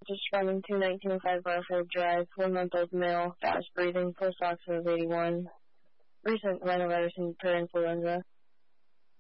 describing 21905 Garfield Drive, 1-month-old male, fast breathing, pulse oximeter of 81, recent rhinovirus and parainfluenza.